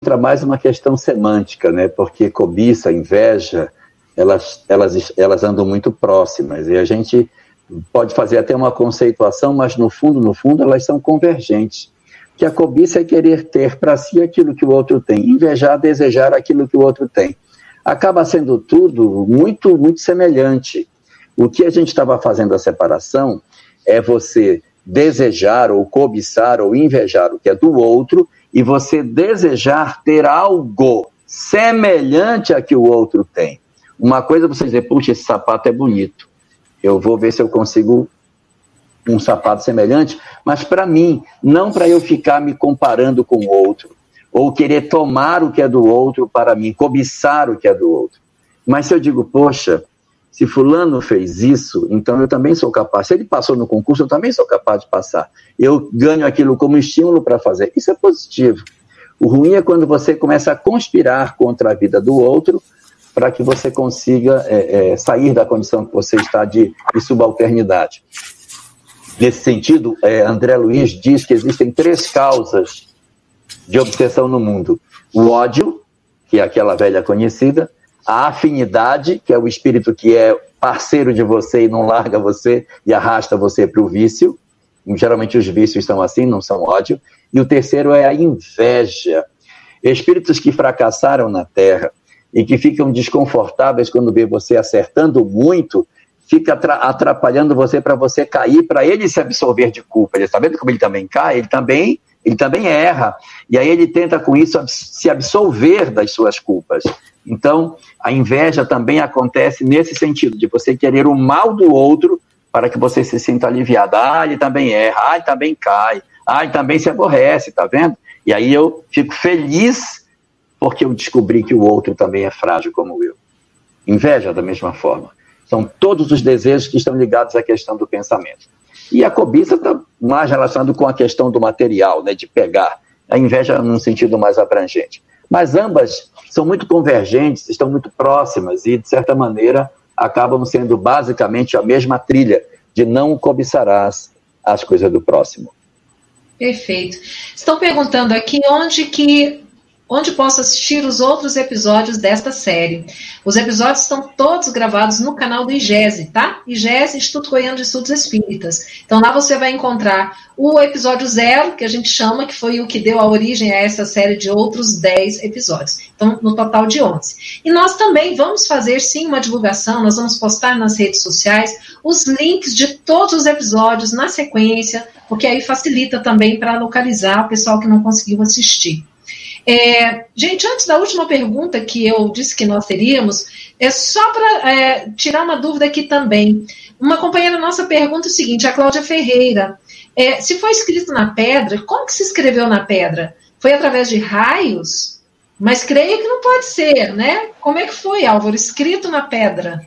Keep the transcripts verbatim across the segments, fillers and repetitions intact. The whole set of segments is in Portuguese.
entra mais uma questão semântica, né? Porque cobiça, inveja, elas, elas, elas andam muito próximas, e a gente pode fazer até uma conceituação, mas no fundo, no fundo, elas são convergentes. Que a cobiça é querer ter para si aquilo que o outro tem, invejar, desejar aquilo que o outro tem. Acaba sendo tudo muito, muito semelhante. O que a gente estava fazendo a separação é você desejar ou cobiçar ou invejar o que é do outro e você desejar ter algo semelhante a que o outro tem. Uma coisa é você dizer, puxa, esse sapato é bonito, eu vou ver se eu consigo um sapato semelhante, mas para mim, não para eu ficar me comparando com o outro, ou querer tomar o que é do outro para mim, cobiçar o que é do outro. Mas se eu digo, poxa, se fulano fez isso, então eu também sou capaz. Se ele passou no concurso, eu também sou capaz de passar. Eu ganho aquilo como estímulo para fazer. Isso é positivo. O ruim é quando você começa a conspirar contra a vida do outro para que você consiga é, é, sair da condição que você está de, de subalternidade. Nesse sentido, é, André Luiz diz que existem três causas de obsessão no mundo. O ódio, que é aquela velha conhecida, a afinidade, que é o espírito que é parceiro de você e não larga você e arrasta você para o vício. Geralmente os vícios são assim, não são ódio. E o terceiro é a inveja. Espíritos que fracassaram na Terra e que ficam desconfortáveis quando vê você acertando muito, fica atrapalhando você para você cair, para ele se absorver de culpa. Ele está vendo como ele também cai? Ele também, ele também erra. E aí ele tenta com isso se absolver das suas culpas. Então, a inveja também acontece nesse sentido, de você querer o mal do outro para que você se sinta aliviado. Ah, ele também erra, ah, ele também cai, ah, ele também se aborrece, tá vendo? E aí eu fico feliz porque eu descobri que o outro também é frágil como eu. Inveja da mesma forma. São todos os desejos que estão ligados à questão do pensamento. E a cobiça está mais relacionada com a questão do material, né, de pegar. A inveja num sentido mais abrangente. Mas ambas são muito convergentes, estão muito próximas e, de certa maneira, acabam sendo basicamente a mesma trilha de não cobiçarás as coisas do próximo. Perfeito. Estão perguntando aqui onde que onde posso assistir os outros episódios desta série. Os episódios estão todos gravados no canal do I G E S, tá? I G E S, Instituto Goiano de Estudos Espíritas. Então lá você vai encontrar o episódio zero, que a gente chama, que foi o que deu a origem a essa série de outros dez episódios. Então, no total de onze. E nós também vamos fazer, sim, uma divulgação, nós vamos postar nas redes sociais os links de todos os episódios na sequência, porque aí facilita também para localizar o pessoal que não conseguiu assistir. É, gente, antes da última pergunta que eu disse que nós teríamos, é só para é, tirar uma dúvida aqui também. Uma companheira nossa pergunta o seguinte, a Cláudia Ferreira, é, se foi escrito na pedra, como que se escreveu na pedra? Foi através de raios? Mas creio que não pode ser, né? Como é que foi, Álvaro, escrito na pedra?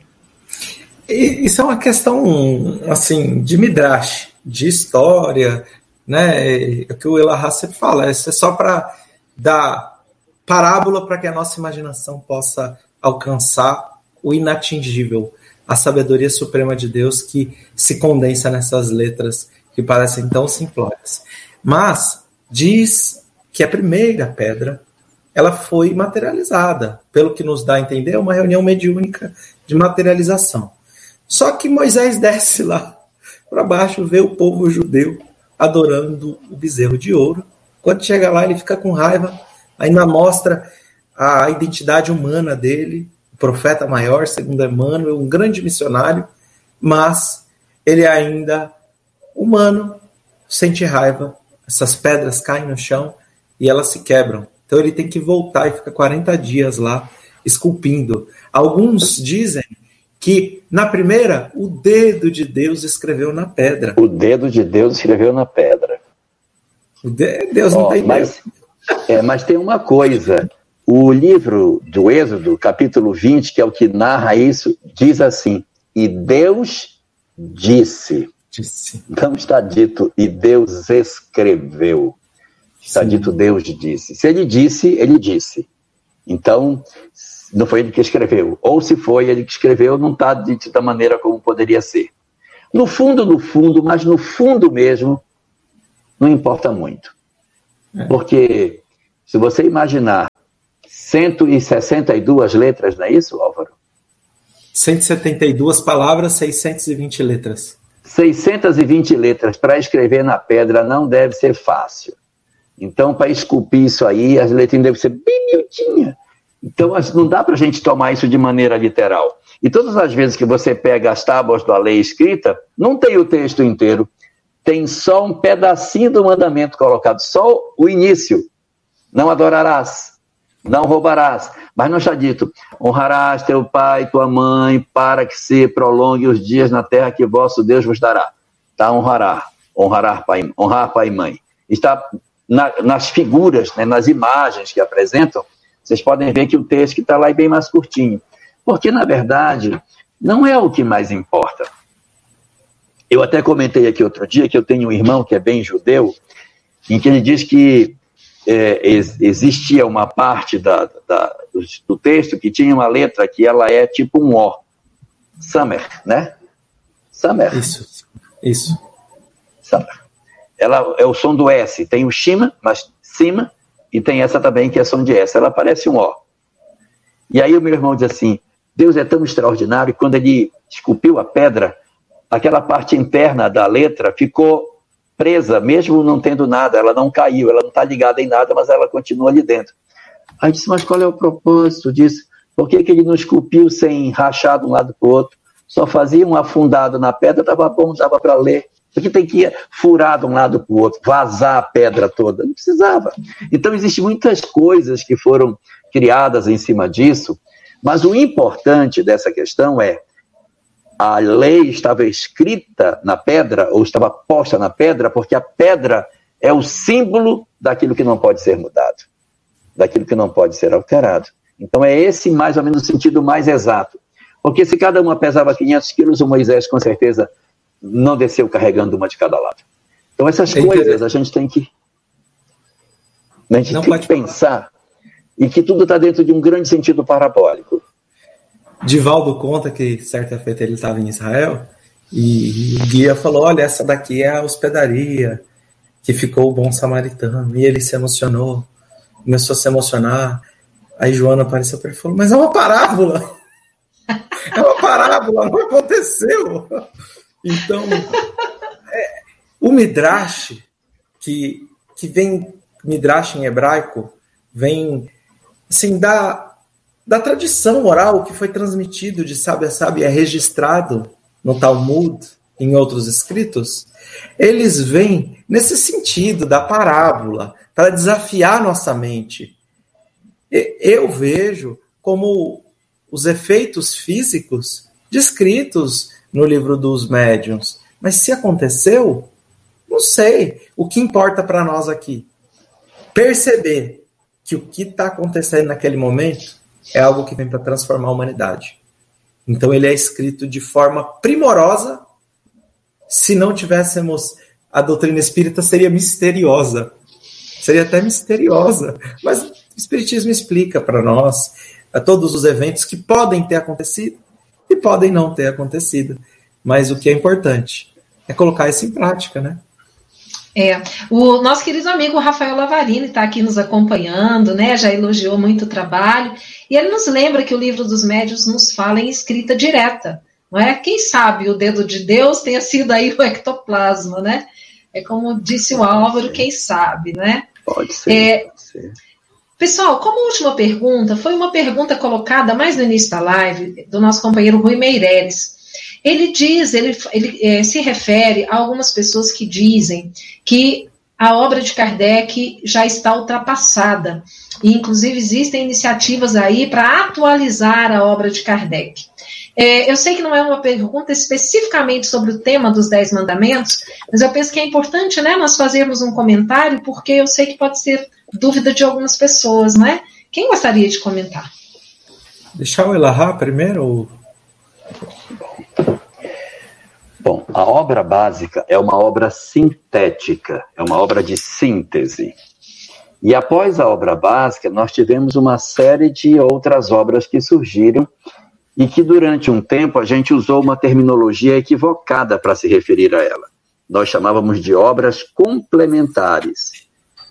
Isso é uma questão, assim, de midrash, de história, né? É o que o Elahá sempre fala, isso é só para da parábola para que a nossa imaginação possa alcançar o inatingível, a sabedoria suprema de Deus que se condensa nessas letras que parecem tão simplórias. Mas diz que a primeira pedra ela foi materializada, pelo que nos dá a entender, é uma reunião mediúnica de materialização. Só que Moisés desce lá para baixo, vê o povo judeu adorando o bezerro de ouro. Quando chega lá, ele fica com raiva, ainda mostra a identidade humana dele, o profeta maior, segundo Emmanuel, um grande missionário, mas ele ainda, humano, sente raiva, essas pedras caem no chão e elas se quebram. Então ele tem que voltar e fica quarenta dias lá, esculpindo. Alguns dizem que, na primeira, o dedo de Deus escreveu na pedra. O dedo de Deus escreveu na pedra. Deus não oh, tem mas, é, mas tem uma coisa, o livro do Êxodo, capítulo vinte, que é o que narra isso, diz assim, e Deus disse, disse. Não está dito, e Deus escreveu, está Sim. dito Deus disse, se ele disse, ele disse, então não foi ele que escreveu, ou se foi ele que escreveu, não está dito da maneira como poderia ser. No fundo, no fundo, mas no fundo mesmo, não importa muito. É. Porque Se você imaginar cento e sessenta e duas letras, não é isso, Álvaro? cento e setenta e duas palavras, seiscentas e vinte letras. seiscentas e vinte letras para escrever na pedra não deve ser fácil. Então, para esculpir isso aí, as letrinhas devem ser bem miudinhas. Então, não dá para a gente tomar isso de maneira literal. E todas as vezes que você pega as tábuas da lei escrita, não tem o texto inteiro. Tem só um pedacinho do mandamento colocado, só o início. Não adorarás, não roubarás. Mas não está dito, honrarás teu pai e tua mãe para que se prolongue os dias na terra que vosso Deus vos dará. Está honrará, honrar pai, honrar pai e mãe. Está na, nas figuras, né, nas imagens que apresentam, vocês podem ver que o texto que está lá é bem mais curtinho. Porque, na verdade, não é o que mais importa. Eu até comentei aqui outro dia que eu tenho um irmão que é bem judeu, em que ele diz que é, ex- existia uma parte da, da, do, do texto que tinha uma letra que ela é tipo um O. Samer, né? Samer. Isso, isso. Samer. Ela é o som do S. Tem o shima, mas cima, e tem essa também que é som de S. Ela parece um O. E aí o meu irmão diz assim, Deus é tão extraordinário, que quando ele esculpiu a pedra, aquela parte interna da letra ficou presa, mesmo não tendo nada, ela não caiu, ela não está ligada em nada, mas ela continua ali dentro. Aí eu disse, mas qual é o propósito disso? Por que, que ele não esculpiu sem rachar de um lado para o outro? Só fazia um afundado na pedra, estava bom, dava para ler. Por que tem que ir furar de um lado para o outro, vazar a pedra toda? Não precisava. Então, existem muitas coisas que foram criadas em cima disso, mas o importante dessa questão é a lei estava escrita na pedra, ou estava posta na pedra, porque a pedra é o símbolo daquilo que não pode ser mudado, daquilo que não pode ser alterado. Então é esse mais ou menos o sentido mais exato. Porque se cada uma pesava quinhentos quilos, o Moisés com certeza não desceu carregando uma de cada lado. Então essas é coisas a gente tem que, a gente não tem que pensar, e que tudo está dentro de um grande sentido parabólico. Divaldo conta que certa feita ele estava em Israel e o guia falou, olha, essa daqui é a hospedaria que ficou o bom samaritano, e ele se emocionou, começou a se emocionar. Aí Joana apareceu para ele e falou, mas é uma parábola, é uma parábola, não aconteceu. Então, é, o Midrash, que, que vem, Midrash em hebraico, vem assim, da da tradição oral que foi transmitido de sábio a sábio, é registrado no Talmud, em outros escritos, eles vêm nesse sentido da parábola, para desafiar nossa mente. Eu vejo como os efeitos físicos descritos no livro dos médiuns, mas se aconteceu, não sei. O que importa para nós aqui? Perceber que o que está acontecendo naquele momento é algo que vem para transformar a humanidade. Então ele é escrito de forma primorosa. Se não tivéssemos a doutrina espírita, seria misteriosa. Seria até misteriosa. Mas o Espiritismo explica para nós a todos os eventos que podem ter acontecido e podem não ter acontecido. Mas o que é importante é colocar isso em prática, né? É, o nosso querido amigo Rafael Lavarini está aqui nos acompanhando, né? Já elogiou muito o trabalho, e ele nos lembra que o livro dos médiuns nos fala em escrita direta, não é? Quem sabe o dedo de Deus tenha sido aí o ectoplasma, né? É como disse o Álvaro, quem sabe, né? Pode ser, é, pode ser. Pessoal, como última pergunta, foi uma pergunta colocada mais no início da live do nosso companheiro Rui Meireles. Ele diz, ele, ele é, se refere a algumas pessoas que dizem que a obra de Kardec já está ultrapassada. E, inclusive, existem iniciativas aí para atualizar a obra de Kardec. É, eu sei que não é uma pergunta especificamente sobre o tema dos Dez Mandamentos, mas eu penso que é importante, né, nós fazermos um comentário, porque eu sei que pode ser dúvida de algumas pessoas, né? Quem gostaria de comentar? Deixar o Elahá primeiro? Bom, a obra básica é uma obra sintética, é uma obra de síntese. E após a obra básica, nós tivemos uma série de outras obras que surgiram e que durante um tempo a gente usou uma terminologia equivocada para se referir a ela. Nós chamávamos de obras complementares.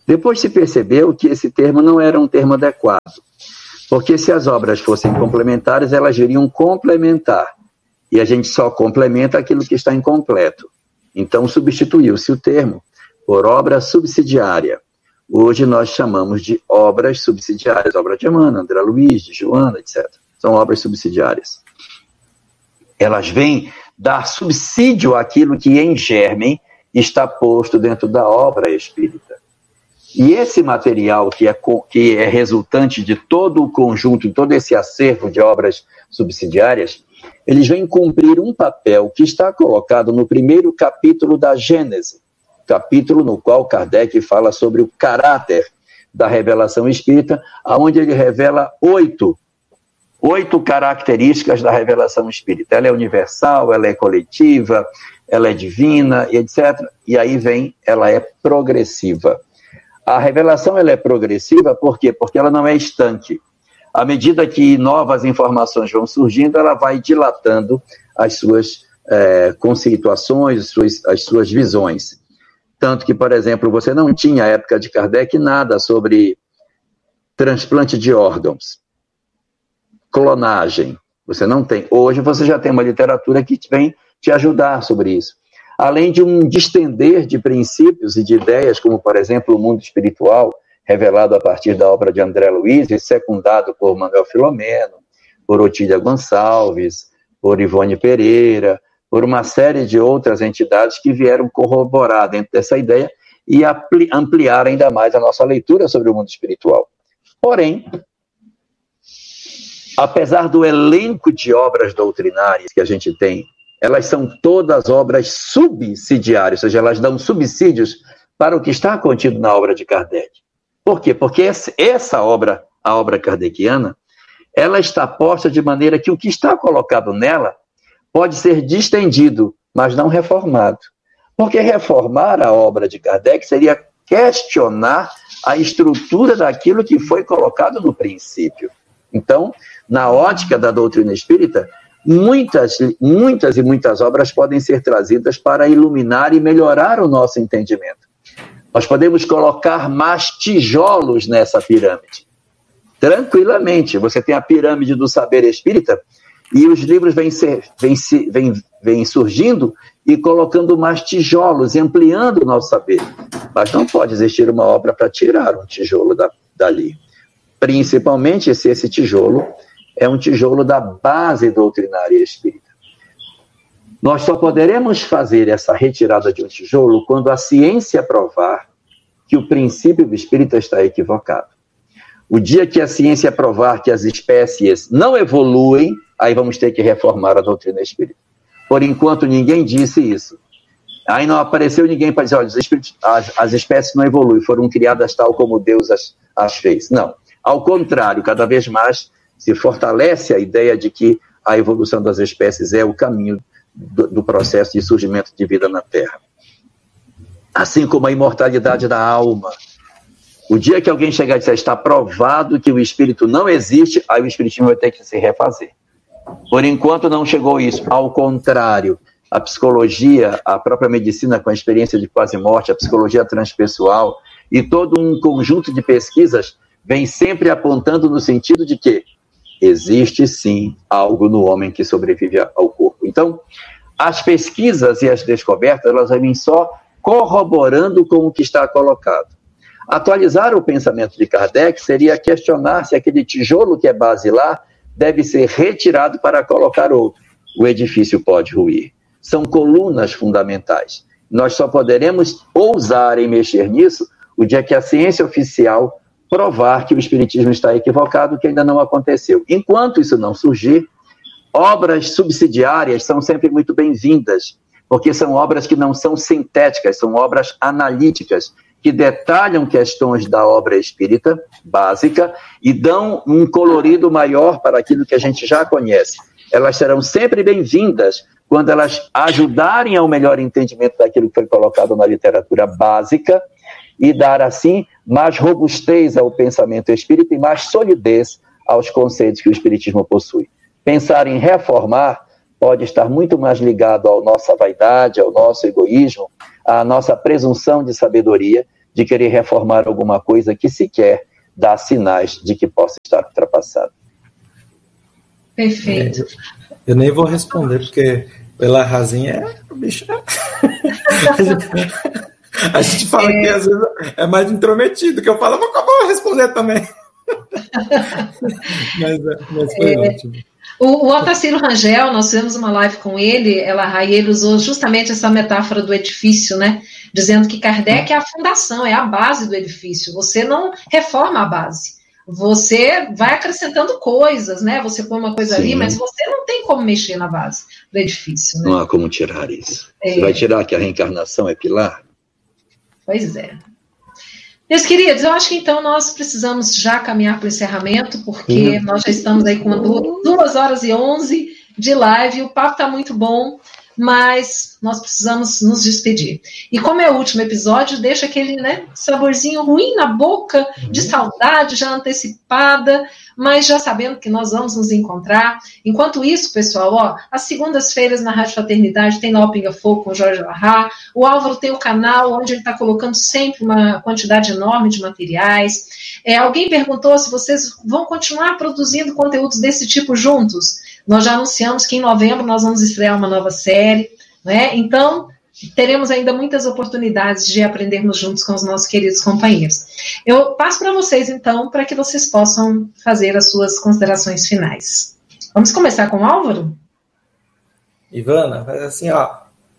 Depois se percebeu que esse termo não era um termo adequado, porque se as obras fossem complementares, elas viriam complementar, e a gente só complementa aquilo que está incompleto. Então substituiu-se o termo por obra subsidiária. Hoje nós chamamos de obras subsidiárias, obra de Emmanuel, André Luiz, de Joana, etcétera. São obras subsidiárias. Elas vêm dar subsídio àquilo que em germe está posto dentro da obra espírita. E esse material que é, que é resultante de todo o conjunto, de todo esse acervo de obras subsidiárias, eles vêm cumprir um papel que está colocado no primeiro capítulo da Gênese, capítulo no qual Kardec fala sobre o caráter da revelação espírita, onde ele revela oito, oito características da revelação espírita. Ela é universal, ela é coletiva, ela é divina, etcétera. E aí vem, ela é progressiva. A revelação ela é progressiva, por quê? Porque ela não é estanque. À medida que novas informações vão surgindo, ela vai dilatando as suas é, conceituações, as suas, as suas visões. Tanto que, por exemplo, você não tinha, à época de Kardec, nada sobre transplante de órgãos, clonagem. Você não tem. Hoje você já tem uma literatura que vem te ajudar sobre isso. Além de um distender de princípios e de ideias, como, por exemplo, o mundo espiritual, revelado a partir da obra de André Luiz, e secundado por Manuel Filomeno, por Otília Gonçalves, por Ivone Pereira, por uma série de outras entidades que vieram corroborar dentro dessa ideia e ampliar ainda mais a nossa leitura sobre o mundo espiritual. Porém, apesar do elenco de obras doutrinárias que a gente tem, elas são todas obras subsidiárias, ou seja, elas dão subsídios para o que está contido na obra de Kardec. Por quê? Porque essa obra, a obra kardeciana, ela está posta de maneira que o que está colocado nela pode ser distendido, mas não reformado. Porque reformar a obra de Kardec seria questionar a estrutura daquilo que foi colocado no princípio. Então, na ótica da doutrina espírita, muitas, muitas e muitas obras podem ser trazidas para iluminar e melhorar o nosso entendimento. Nós podemos colocar mais tijolos nessa pirâmide. Tranquilamente. Você tem a pirâmide do saber espírita e os livros vêm, ser, vêm, vêm, vêm surgindo e colocando mais tijolos, ampliando o nosso saber. Mas não pode existir uma obra para tirar um tijolo da, dali. Principalmente se esse tijolo é um tijolo da base doutrinária espírita. Nós só poderemos fazer essa retirada de um tijolo quando a ciência provar que o princípio espírita está equivocado. O dia que a ciência provar que as espécies não evoluem, aí vamos ter que reformar a doutrina espírita. Por enquanto, ninguém disse isso. Aí não apareceu ninguém para dizer, olha, as, as espécies não evoluem, foram criadas tal como Deus as, as fez. Não. Ao contrário, cada vez mais se fortalece a ideia de que a evolução das espécies é o caminho do, do processo de surgimento de vida na Terra. Assim como a imortalidade da alma. O dia que alguém chegar e dizer, está provado que o espírito não existe, aí o espiritismo vai ter que se refazer. Por enquanto não chegou isso. Ao contrário, a psicologia, a própria medicina com a experiência de quase morte, a psicologia transpessoal e todo um conjunto de pesquisas vem sempre apontando no sentido de que existe sim algo no homem que sobrevive ao corpo. Então, as pesquisas e as descobertas, elas vêm só corroborando com o que está colocado. Atualizar o pensamento de Kardec seria questionar se aquele tijolo que é basilar deve ser retirado para colocar outro. O edifício pode ruir. São colunas fundamentais. Nós só poderemos ousar em mexer nisso o dia que a ciência oficial provar que o espiritismo está equivocado, que ainda não aconteceu. Enquanto isso não surgir, obras subsidiárias são sempre muito bem-vindas, porque são obras que não são sintéticas, são obras analíticas, que detalham questões da obra espírita básica e dão um colorido maior para aquilo que a gente já conhece. Elas serão sempre bem-vindas quando elas ajudarem ao melhor entendimento daquilo que foi colocado na literatura básica e dar, assim, mais robustez ao pensamento espírita e mais solidez aos conceitos que o espiritismo possui. Pensar em reformar pode estar muito mais ligado à nossa vaidade, ao nosso egoísmo, à nossa presunção de sabedoria, de querer reformar alguma coisa que sequer dá sinais de que possa estar ultrapassada. Perfeito. É, eu nem vou responder, porque pela Razinha é o bicho. A gente fala é... que às vezes é mais intrometido, que eu falo, vou, vou responder também. mas, mas foi é... ótimo. O, o Otacílio Rangel, nós fizemos uma live com ele, ela, e ele usou justamente essa metáfora do edifício, né? Dizendo que Kardec é a fundação, é a base do edifício. Você não reforma a base. Você vai acrescentando coisas, né? Você põe uma coisa Sim. ali, mas você não tem como mexer na base do edifício. Né? Não há como tirar isso. É. Você vai tirar que a reencarnação é pilar? Pois é. Meus queridos, eu acho que então nós precisamos já caminhar para o encerramento, porque uhum. nós já estamos aí com duas horas e onze de live, o papo está muito bom, mas nós precisamos nos despedir. E como é o último episódio, deixa aquele né, saborzinho ruim na boca, de saudade já antecipada, mas já sabendo que nós vamos nos encontrar. Enquanto isso, pessoal, ó, às segundas-feiras na Rádio Fraternidade tem lá o Pinga Fogo com o Jorge Larra. O Álvaro tem o canal onde ele está colocando sempre uma quantidade enorme de materiais. É, alguém perguntou se vocês vão continuar produzindo conteúdos desse tipo juntos. Nós já anunciamos que em novembro nós vamos estrear uma nova série, né? Então, teremos ainda muitas oportunidades de aprendermos juntos com os nossos queridos companheiros. Eu passo para vocês, então, para que vocês possam fazer as suas considerações finais. Vamos começar com o Álvaro? Ivana, faz assim, ó.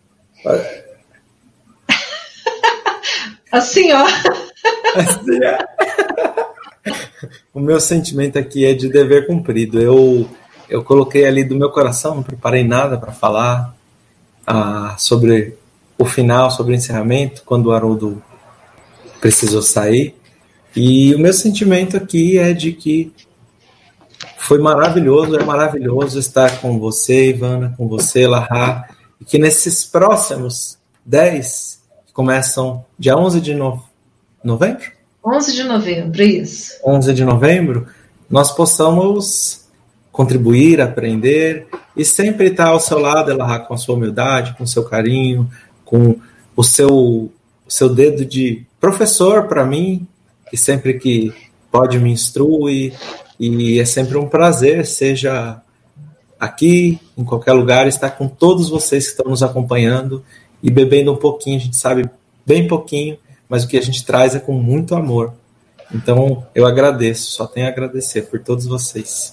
Assim, ó. Assim, ó. O meu sentimento aqui é de dever cumprido. Eu, eu coloquei ali do meu coração, não preparei nada para falar ah, sobre o final, sobre o encerramento, quando o Haroldo precisou sair. E o meu sentimento aqui é de que foi maravilhoso, é maravilhoso estar com você, Ivana, com você, Larra, e que nesses próximos dez, que começam dia onze de novembro? onze de novembro, isso. onze de novembro, nós possamos contribuir, aprender e sempre estar ao seu lado, Larra, com a sua humildade, com o seu carinho, com o seu, o seu dedo de professor para mim, que sempre que pode me instrui, e é sempre um prazer, seja aqui, em qualquer lugar, estar com todos vocês que estão nos acompanhando e bebendo um pouquinho, a gente sabe bem pouquinho, mas o que a gente traz é com muito amor. Então, eu agradeço, só tenho a agradecer por todos vocês.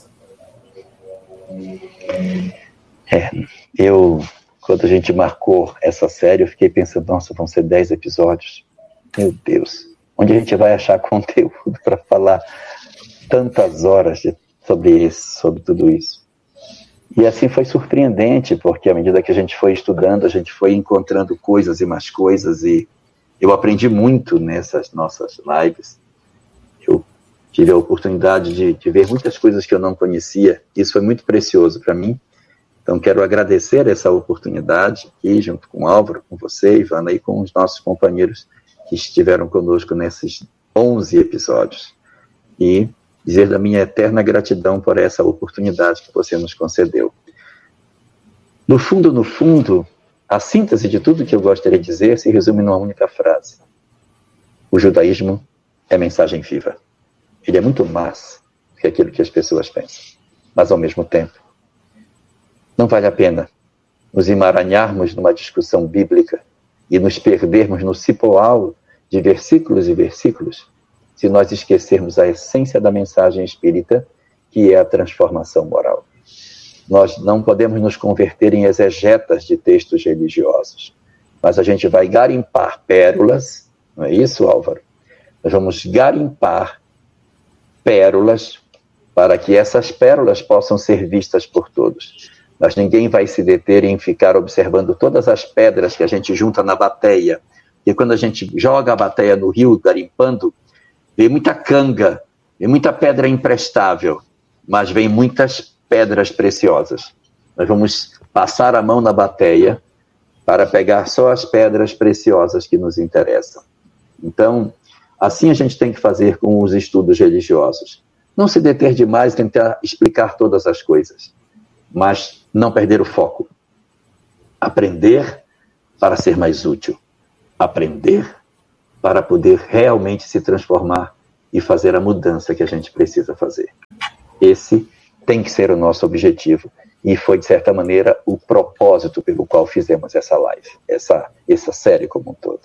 É, eu... Quando a gente marcou essa série, eu fiquei pensando, nossa, vão ser dez episódios. Meu Deus, onde a gente vai achar conteúdo para falar tantas horas de, sobre isso, sobre tudo isso? E assim foi surpreendente, porque à medida que a gente foi estudando, a gente foi encontrando coisas e mais coisas, e eu aprendi muito nessas nossas lives. Eu tive a oportunidade de, de ver muitas coisas que eu não conhecia, isso foi muito precioso para mim. Então, quero agradecer essa oportunidade aqui, junto com o Álvaro, com você, Ivana, e com os nossos companheiros que estiveram conosco nesses onze episódios. E dizer da minha eterna gratidão por essa oportunidade que você nos concedeu. No fundo, no fundo, a síntese de tudo que eu gostaria de dizer se resume numa única frase. O judaísmo é mensagem viva. Ele é muito mais do que aquilo que as pessoas pensam. Mas, ao mesmo tempo, não vale a pena nos emaranharmos numa discussão bíblica e nos perdermos no cipoal de versículos e versículos se nós esquecermos a essência da mensagem espírita, que é a transformação moral. Nós não podemos nos converter em exegetas de textos religiosos, mas a gente vai garimpar pérolas, não é isso, Álvaro? Nós vamos garimpar pérolas para que essas pérolas possam ser vistas por todos. Mas ninguém vai se deter em ficar observando todas as pedras que a gente junta na bateia. E quando a gente joga a bateia no rio, garimpando, vem muita canga, vem muita pedra imprestável, mas vem muitas pedras preciosas. Nós vamos passar a mão na bateia para pegar só as pedras preciosas que nos interessam. Então, assim a gente tem que fazer com os estudos religiosos. Não se deter demais em tentar explicar todas as coisas, mas não perder o foco. Aprender para ser mais útil. Aprender para poder realmente se transformar e fazer a mudança que a gente precisa fazer. Esse tem que ser o nosso objetivo e foi, de certa maneira, o propósito pelo qual fizemos essa live, essa, essa série como um todo.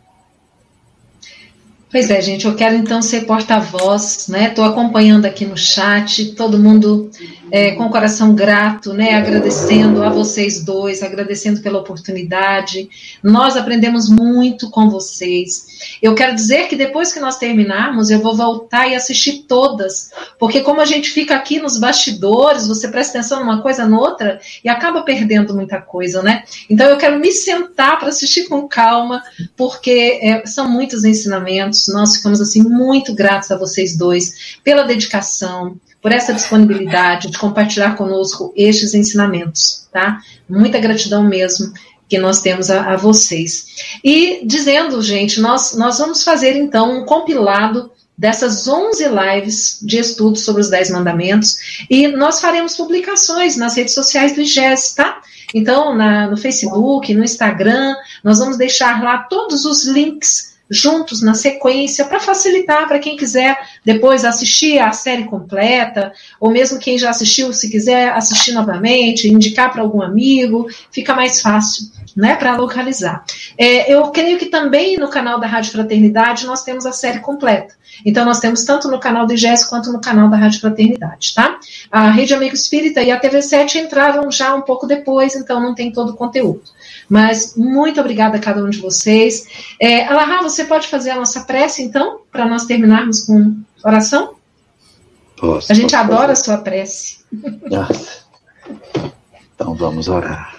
Pois é, gente, eu quero então ser porta-voz, né? Estou acompanhando aqui no chat, todo mundo é, com o coração grato, né? Agradecendo a vocês dois, agradecendo pela oportunidade. Nós aprendemos muito com vocês. Eu quero dizer que depois que nós terminarmos, eu vou voltar e assistir todas, porque como a gente fica aqui nos bastidores, você presta atenção numa coisa, noutra, e acaba perdendo muita coisa, né? Então eu quero me sentar para assistir com calma, porque é, são muitos ensinamentos. Nós ficamos assim muito gratos a vocês dois pela dedicação, por essa disponibilidade de compartilhar conosco estes ensinamentos, tá? Muita gratidão mesmo que nós temos a, a vocês. E dizendo, gente, nós, nós vamos fazer então um compilado dessas onze lives de estudo sobre os Dez Mandamentos e nós faremos publicações nas redes sociais do I G E S, tá? Então, na, no Facebook, no Instagram, nós vamos deixar lá todos os links juntos na sequência, para facilitar para quem quiser depois assistir a série completa, ou mesmo quem já assistiu, se quiser assistir novamente, indicar para algum amigo, fica mais fácil, né, para localizar. É, eu creio que também no canal da Rádio Fraternidade nós temos a série completa. Então nós temos tanto no canal do I G E S quanto no canal da Rádio Fraternidade, tá? A Rede Amigo Espírita e a T V sete entraram já um pouco depois, então não tem todo o conteúdo. Mas muito obrigada a cada um de vocês. É, Alahá, você pode fazer a nossa prece, então, para nós terminarmos com oração? Posso, a gente posso adora fazer. a sua prece. Nossa. Então vamos orar.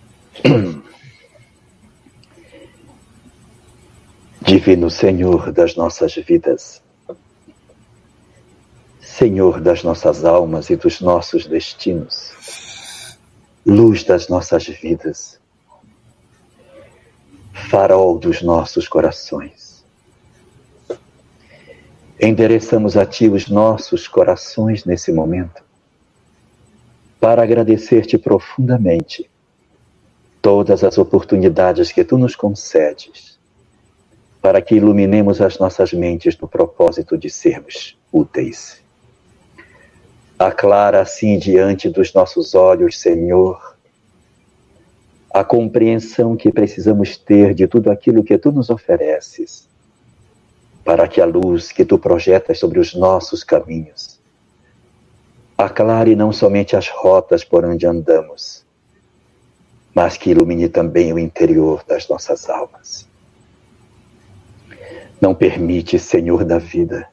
Divino Senhor das nossas vidas, Senhor das nossas almas e dos nossos destinos, luz das nossas vidas, farol dos nossos corações. Endereçamos a Ti os nossos corações nesse momento, para agradecer-te profundamente todas as oportunidades que Tu nos concedes, para que iluminemos as nossas mentes no propósito de sermos úteis. Aclara assim diante dos nossos olhos, Senhor, a compreensão que precisamos ter de tudo aquilo que Tu nos ofereces, para que a luz que Tu projetas sobre os nossos caminhos aclare não somente as rotas por onde andamos, mas que ilumine também o interior das nossas almas. Não permite, Senhor da vida,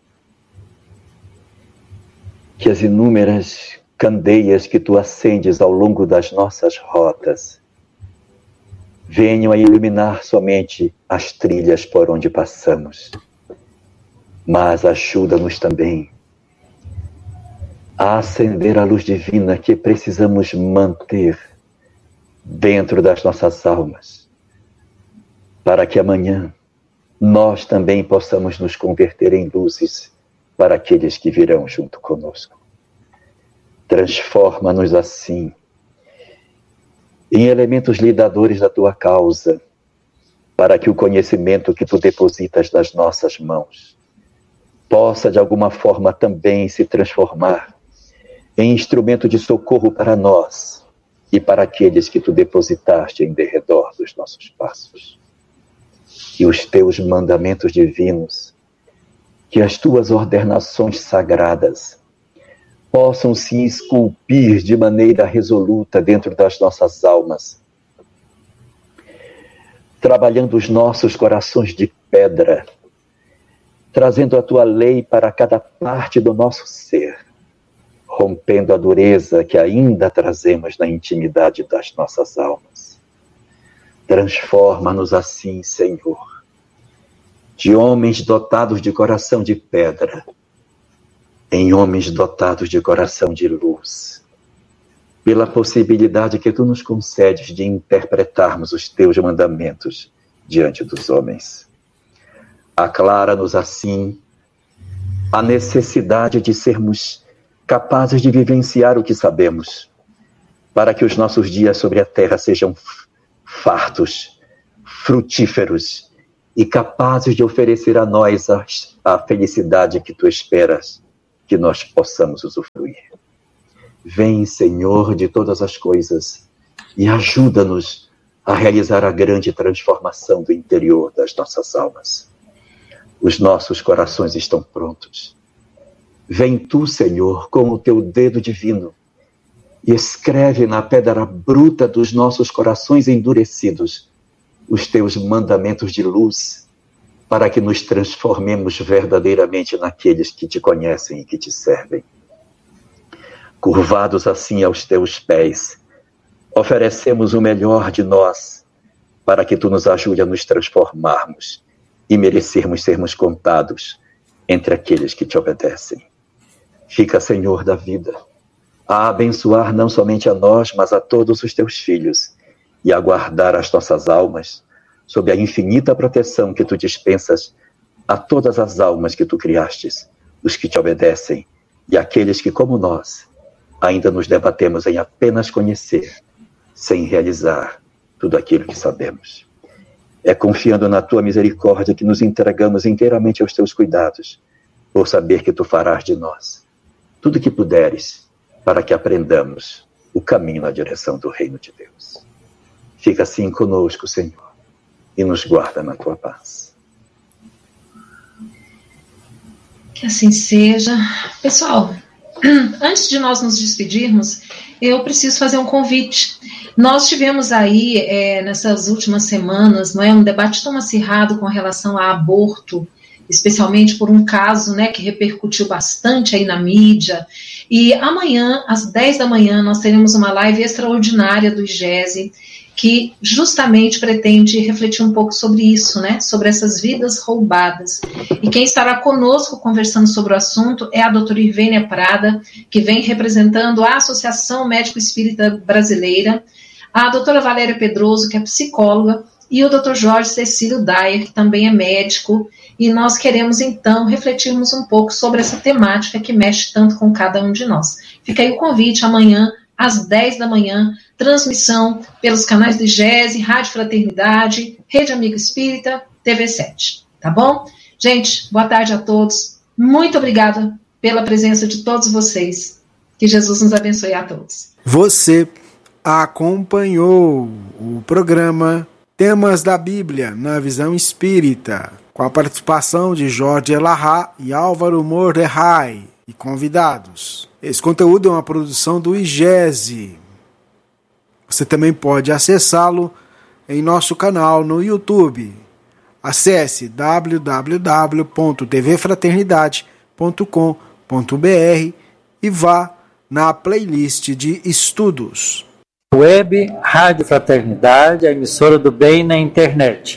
que as inúmeras candeias que Tu acendes ao longo das nossas rotas venham a iluminar somente as trilhas por onde passamos, mas ajuda-nos também a acender a luz divina que precisamos manter dentro das nossas almas, para que amanhã nós também possamos nos converter em luzes para aqueles que virão junto conosco. Transforma-nos assim em elementos lidadores da Tua causa, para que o conhecimento que Tu depositas nas nossas mãos possa de alguma forma também se transformar em instrumento de socorro para nós e para aqueles que Tu depositaste em derredor dos nossos passos. Que os Teus mandamentos divinos, que as Tuas ordenações sagradas possam se esculpir de maneira resoluta dentro das nossas almas, trabalhando os nossos corações de pedra, trazendo a Tua lei para cada parte do nosso ser, rompendo a dureza que ainda trazemos na intimidade das nossas almas. Transforma-nos assim, Senhor, de homens dotados de coração de pedra, em homens dotados de coração de luz, pela possibilidade que Tu nos concedes de interpretarmos os Teus mandamentos diante dos homens. Aclara-nos assim a necessidade de sermos capazes de vivenciar o que sabemos, para que os nossos dias sobre a terra sejam fartos, frutíferos e capazes de oferecer a nós a, a felicidade que tu esperas que nós possamos usufruir. Vem, Senhor de todas as coisas, e ajuda-nos a realizar a grande transformação do interior das nossas almas. Os nossos corações estão prontos. Vem tu, Senhor, com o teu dedo divino e escreve na pedra bruta dos nossos corações endurecidos os teus mandamentos de luz, para que nos transformemos verdadeiramente naqueles que te conhecem e que te servem. Curvados assim aos teus pés, oferecemos o melhor de nós, para que tu nos ajude a nos transformarmos e merecermos sermos contados entre aqueles que te obedecem. Fica, Senhor da vida, a abençoar não somente a nós, mas a todos os teus filhos, e a guardar as nossas almas sob a infinita proteção que tu dispensas a todas as almas que tu criastes, os que te obedecem, e aqueles que, como nós, ainda nos debatemos em apenas conhecer, sem realizar tudo aquilo que sabemos. É confiando na tua misericórdia que nos entregamos inteiramente aos teus cuidados, por saber que tu farás de nós tudo o que puderes, para que aprendamos o caminho na direção do reino de Deus. Fica assim conosco, Senhor, e nos guarda na tua paz. Que assim seja. Pessoal, antes de nós nos despedirmos, eu preciso fazer um convite. Nós tivemos aí, é, nessas últimas semanas, não é, um debate tão acirrado com relação a aborto, especialmente por um caso, né, que repercutiu bastante aí na mídia. E amanhã, às dez da manhã, nós teremos uma live extraordinária do I G E S E, que justamente pretende refletir um pouco sobre isso, né, sobre essas vidas roubadas. E quem estará conosco conversando sobre o assunto é a doutora Irvênia Prada, que vem representando a Associação Médico Espírita Brasileira, a doutora Valéria Pedroso, que é psicóloga, e o doutor Jorge Cecílio Dyer, que também é médico, e nós queremos, então, refletirmos um pouco sobre essa temática que mexe tanto com cada um de nós. Fica aí o convite, amanhã, às dez da manhã, transmissão pelos canais do I G E S E, Rádio Fraternidade, Rede Amigo Espírita, T V sete, tá bom? Gente, boa tarde a todos, muito obrigada pela presença de todos vocês, que Jesus nos abençoe a todos. Você acompanhou o programa Temas da Bíblia na Visão Espírita, com a participação de Jorge Elahá e Álvaro Mordecai e convidados. Esse conteúdo é uma produção do I G E S E. Você também pode acessá-lo em nosso canal no YouTube. Acesse w w w ponto t v fraternidade ponto com ponto b r e vá na playlist de estudos. Web Rádio Fraternidade, a emissora do bem na internet.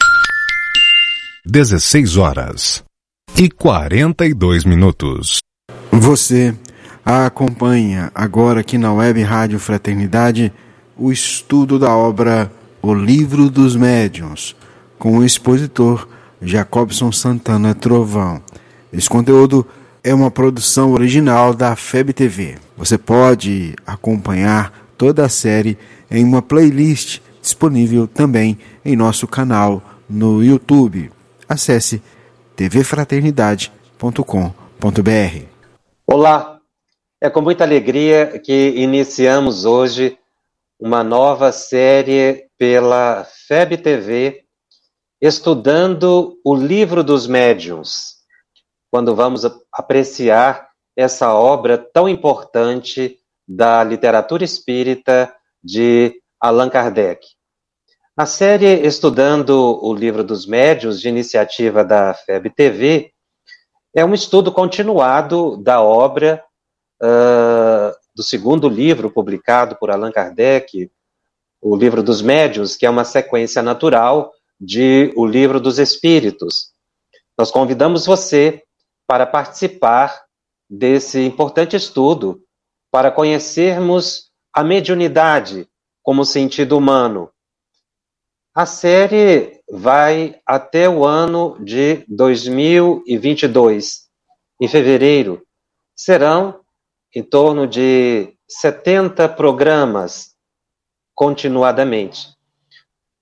dezesseis horas e quarenta e dois minutos. Você acompanha agora aqui na Web Rádio Fraternidade o estudo da obra O Livro dos Médiuns, com o expositor Jacobson Santana Trovão. Esse conteúdo é uma produção original da F E B T V. Você pode acompanhar toda a série em uma playlist disponível também em nosso canal no YouTube. Acesse t v fraternidade ponto com ponto b r. Olá, é com muita alegria que iniciamos hoje uma nova série pela F E B T V, estudando o Livro dos Médiuns, quando vamos apreciar essa obra tão importante da literatura espírita de Allan Kardec. A série Estudando o Livro dos Médiuns, de iniciativa da F E B T V, é um estudo continuado da obra uh, do segundo livro publicado por Allan Kardec, o Livro dos Médiuns, que é uma sequência natural de O Livro dos Espíritos. Nós convidamos você para participar desse importante estudo, para conhecermos a mediunidade como sentido humano. A série vai até o ano de dois mil e vinte e dois. Em fevereiro, serão em torno de setenta programas continuadamente.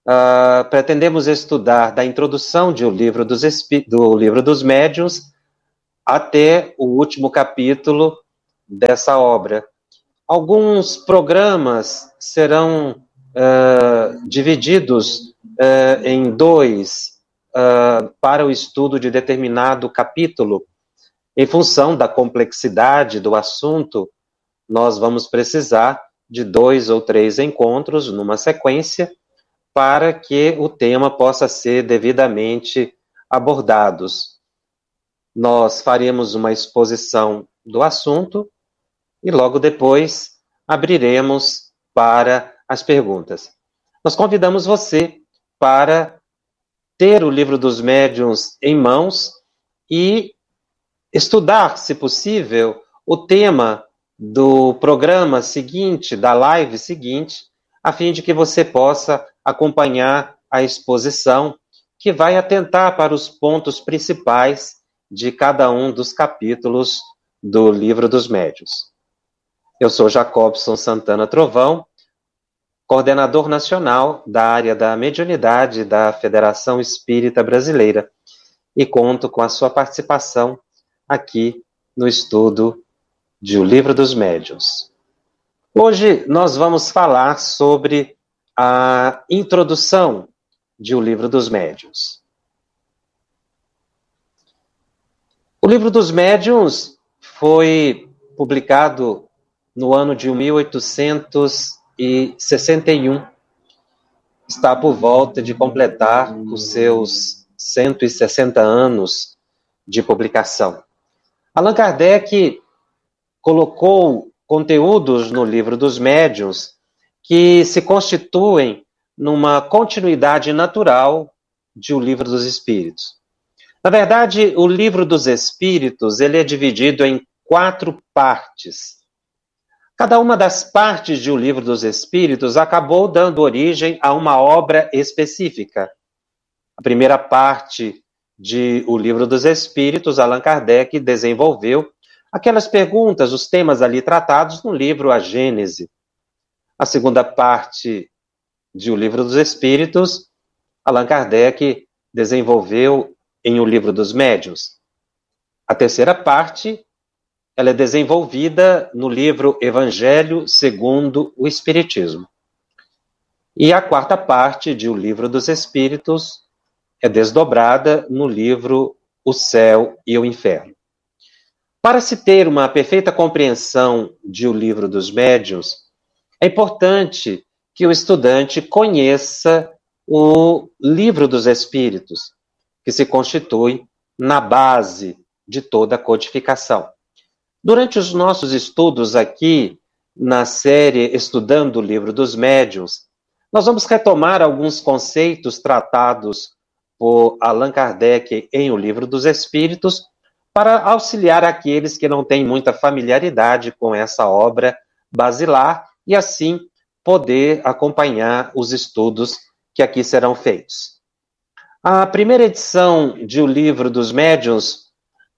uh, pretendemos estudar da introdução de o livro dos Espí- do livro dos Médiuns até o último capítulo dessa obra. Alguns programas serão uh, divididos uh, em dois uh, para o estudo de determinado capítulo. Em função da complexidade do assunto, nós vamos precisar de dois ou três encontros numa sequência para que o tema possa ser devidamente abordado. Nós faremos uma exposição do assunto e logo depois abriremos para as perguntas. Nós convidamos você para ter o livro dos médiuns em mãos e estudar, se possível, o tema do programa seguinte, da live seguinte, a fim de que você possa acompanhar a exposição, que vai atentar para os pontos principais de cada um dos capítulos do Livro dos Médiuns. Eu sou Jacobson Santana Trovão, coordenador nacional da área da mediunidade da Federação Espírita Brasileira, e conto com a sua participação aqui no estudo de O Livro dos Médiuns. Hoje nós vamos falar sobre a introdução de O Livro dos Médiuns. O Livro dos Médiuns foi publicado no ano de mil oitocentos e sessenta e um. Está por volta de completar os seus cento e sessenta anos de publicação. Allan Kardec colocou conteúdos no Livro dos Médiuns que se constituem numa continuidade natural de O Livro dos Espíritos. Na verdade, o Livro dos Espíritos ele é dividido em quatro partes. Cada uma das partes de O Livro dos Espíritos acabou dando origem a uma obra específica. A primeira parte de O Livro dos Espíritos, Allan Kardec desenvolveu aquelas perguntas, os temas ali tratados no livro A Gênese. A segunda parte de O Livro dos Espíritos, Allan Kardec desenvolveu em O Livro dos Médiuns. A terceira parte, ela é desenvolvida no livro Evangelho segundo o Espiritismo. E a quarta parte de O Livro dos Espíritos é desdobrada no livro O Céu e o Inferno. Para se ter uma perfeita compreensão de O Livro dos Médiuns, é importante que o estudante conheça o Livro dos Espíritos, que se constitui na base de toda a codificação. Durante os nossos estudos aqui, na série Estudando o Livro dos Médiuns, nós vamos retomar alguns conceitos tratados por Allan Kardec em O Livro dos Espíritos, para auxiliar aqueles que não têm muita familiaridade com essa obra basilar e, assim, poder acompanhar os estudos que aqui serão feitos. A primeira edição de O Livro dos Médiuns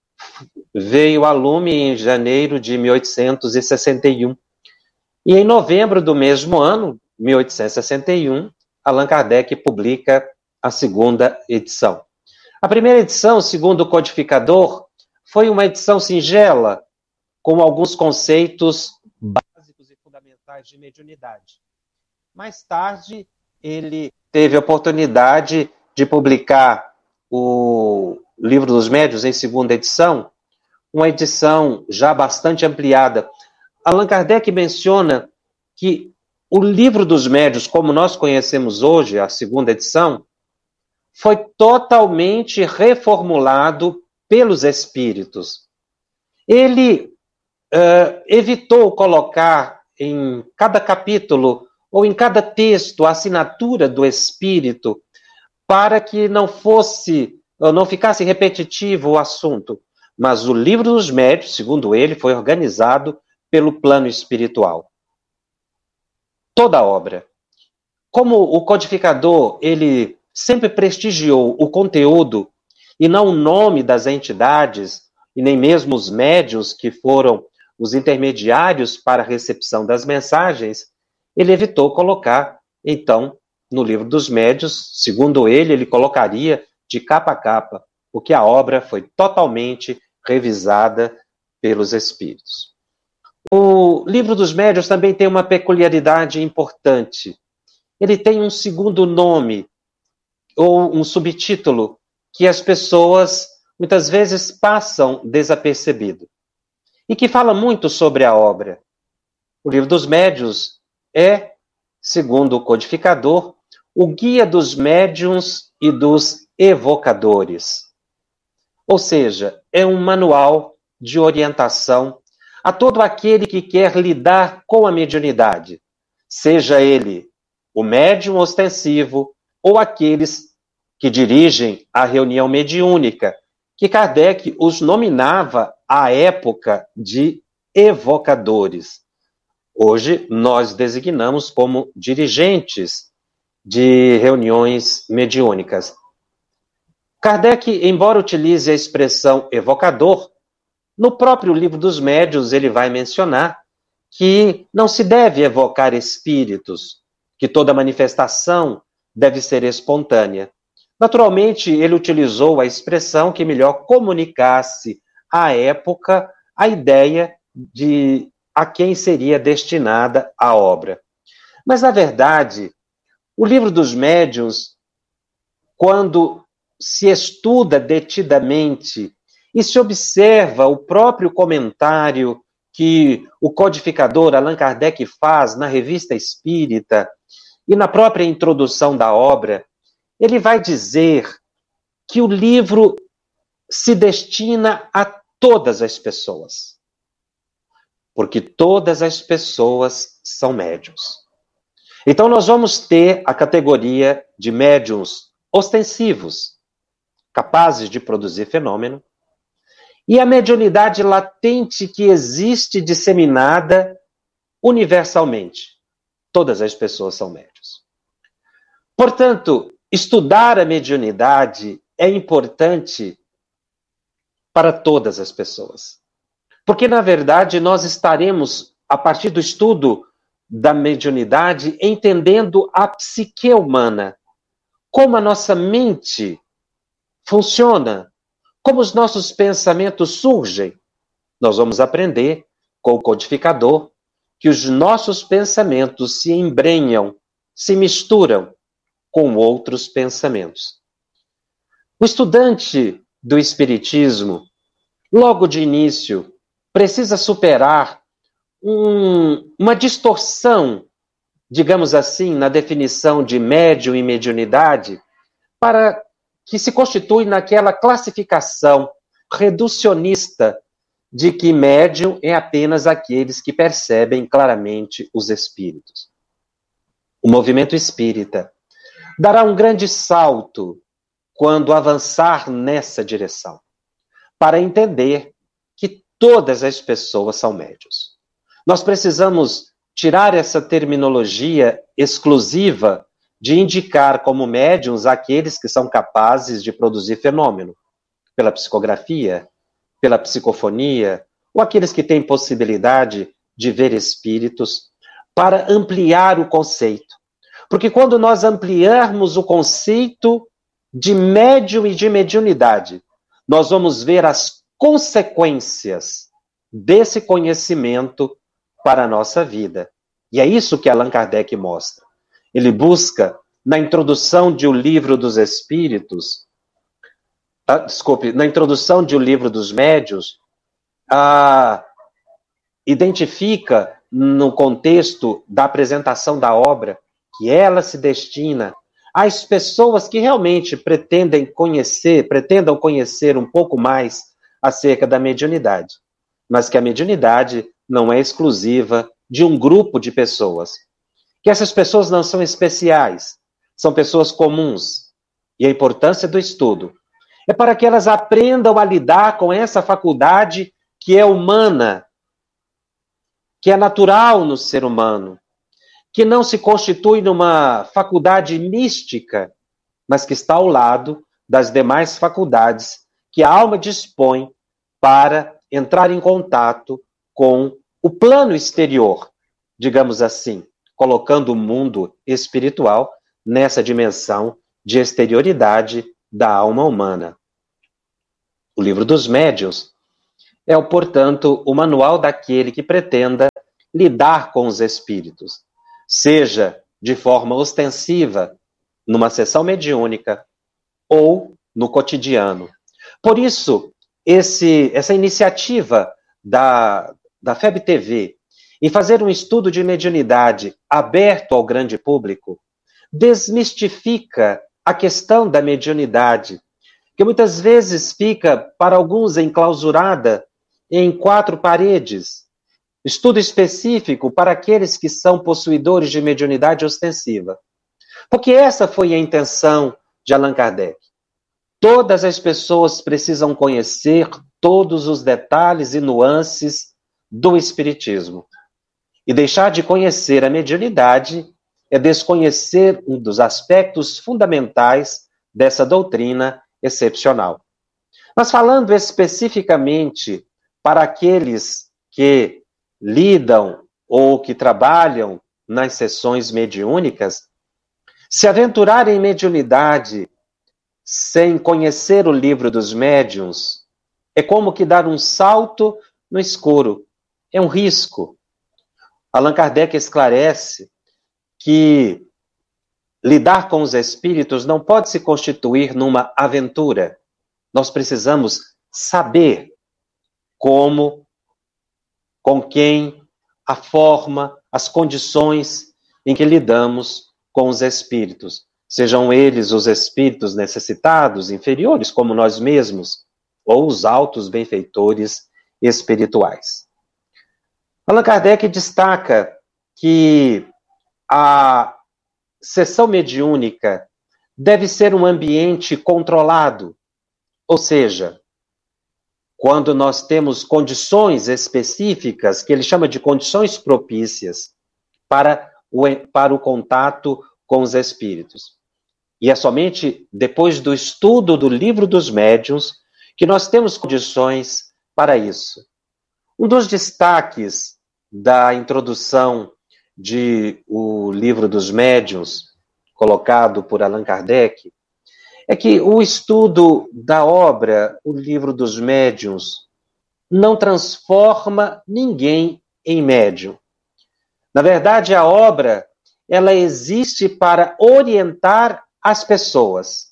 veio a lume em janeiro de mil oitocentos e sessenta e um. E em novembro do mesmo ano, mil oitocentos e sessenta e um, Allan Kardec publica a segunda edição. A primeira edição, segundo o codificador, foi uma edição singela, com alguns conceitos básicos e fundamentais de mediunidade. Mais tarde, ele teve a oportunidade de publicar o Livro dos Médiuns em segunda edição, uma edição já bastante ampliada. Allan Kardec menciona que o Livro dos Médiuns, como nós conhecemos hoje, a segunda edição, foi totalmente reformulado pelos espíritos. Ele uh, evitou colocar em cada capítulo ou em cada texto a assinatura do espírito para que não fosse, não ficasse repetitivo o assunto. Mas o Livro dos Médiuns, segundo ele, foi organizado pelo plano espiritual. Toda a obra. Como o codificador, ele sempre prestigiou o conteúdo e não o nome das entidades, e nem mesmo os médiuns que foram os intermediários para a recepção das mensagens, ele evitou colocar, então, no Livro dos Médiuns, segundo ele, ele colocaria de capa a capa, porque a obra foi totalmente revisada pelos espíritos. O Livro dos Médiuns também tem uma peculiaridade importante. Ele tem um segundo nome, ou um subtítulo, que as pessoas muitas vezes passam desapercebido, e que fala muito sobre a obra. O Livro dos Médiuns é, segundo o codificador, o guia dos médiuns e dos evocadores. Ou seja, é um manual de orientação a todo aquele que quer lidar com a mediunidade, seja ele o médium ostensivo ou aqueles que dirigem a reunião mediúnica, que Kardec os nominava à época de evocadores. Hoje, nós designamos como dirigentes de reuniões mediúnicas. Kardec, embora utilize a expressão evocador, no próprio Livro dos Médiuns ele vai mencionar que não se deve evocar espíritos, que toda manifestação deve ser espontânea. Naturalmente, ele utilizou a expressão que melhor comunicasse à época a ideia de a quem seria destinada a obra. Mas, na verdade, o Livro dos Médiuns, quando se estuda detidamente e se observa o próprio comentário que o codificador Allan Kardec faz na Revista Espírita e na própria introdução da obra, ele vai dizer que o livro se destina a todas as pessoas, porque todas as pessoas são médiuns. Então nós vamos ter a categoria de médiuns ostensivos, capazes de produzir fenômeno, e a mediunidade latente que existe disseminada universalmente. Todas as pessoas são médiuns. Portanto, estudar a mediunidade é importante para todas as pessoas. Porque, na verdade, nós estaremos, a partir do estudo da mediunidade, entendendo a psique humana, como a nossa mente funciona, como os nossos pensamentos surgem. Nós vamos aprender com o codificador que os nossos pensamentos se embrenham, se misturam com outros pensamentos. O estudante do Espiritismo, logo de início, precisa superar um, uma distorção, digamos assim, na definição de médium e mediunidade, para que se constitui naquela classificação reducionista de que médium é apenas aqueles que percebem claramente os espíritos. O movimento espírita dará um grande salto quando avançar nessa direção, para entender que todas as pessoas são médiuns. Nós precisamos tirar essa terminologia exclusiva de indicar como médiuns aqueles que são capazes de produzir fenômeno, pela psicografia, pela psicofonia, ou aqueles que têm possibilidade de ver espíritos, para ampliar o conceito. Porque quando nós ampliarmos o conceito de médium e de mediunidade, nós vamos ver as consequências desse conhecimento para a nossa vida. E é isso que Allan Kardec mostra. Ele busca, na introdução de O Livro dos Espíritos, ah, desculpe, na introdução de O Livro dos Médiuns, ah, identifica no contexto da apresentação da obra que ela se destina às pessoas que realmente pretendem conhecer, pretendam conhecer um pouco mais acerca da mediunidade, mas que a mediunidade não é exclusiva de um grupo de pessoas. Que essas pessoas não são especiais, são pessoas comuns. E a importância do estudo é para que elas aprendam a lidar com essa faculdade que é humana, que é natural no ser humano, que não se constitui numa faculdade mística, mas que está ao lado das demais faculdades que a alma dispõe para entrar em contato com o plano exterior, digamos assim, colocando o mundo espiritual nessa dimensão de exterioridade da alma humana. O Livro dos Médiuns é, portanto, o manual daquele que pretenda lidar com os espíritos, seja de forma ostensiva, numa sessão mediúnica, ou no cotidiano. Por isso, esse, essa iniciativa da, da F E B T V em fazer um estudo de mediunidade aberto ao grande público, desmistifica a questão da mediunidade, que muitas vezes fica, para alguns, enclausurada em quatro paredes. Estudo específico para aqueles que são possuidores de mediunidade ostensiva. Porque essa foi a intenção de Allan Kardec. Todas as pessoas precisam conhecer todos os detalhes e nuances do espiritismo. E deixar de conhecer a mediunidade é desconhecer um dos aspectos fundamentais dessa doutrina excepcional. Mas falando especificamente para aqueles que lidam ou que trabalham nas sessões mediúnicas, se aventurar em mediunidade sem conhecer o Livro dos Médiuns é como que dar um salto no escuro. É um risco. Allan Kardec esclarece que lidar com os espíritos não pode se constituir numa aventura. Nós precisamos saber como, com quem, a forma, as condições em que lidamos com os espíritos. Sejam eles os espíritos necessitados, inferiores, como nós mesmos, ou os altos benfeitores espirituais. Allan Kardec destaca que a sessão mediúnica deve ser um ambiente controlado, ou seja, quando nós temos condições específicas, que ele chama de condições propícias, para o, para o contato com os espíritos. E é somente depois do estudo do Livro dos Médiuns que nós temos condições para isso. Um dos destaques da introdução de o Livro dos Médiuns, colocado por Allan Kardec, é que o estudo da obra, o Livro dos Médiuns, não transforma ninguém em médium. Na verdade, a obra, ela existe para orientar as pessoas.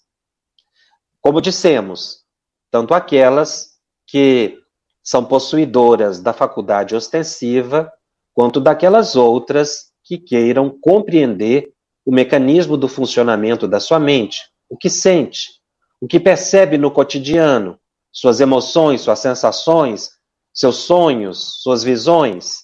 Como dissemos, tanto aquelas que são possuidoras da faculdade ostensiva, quanto daquelas outras que queiram compreender o mecanismo do funcionamento da sua mente, o que sente, o que percebe no cotidiano, suas emoções, suas sensações, seus sonhos, suas visões,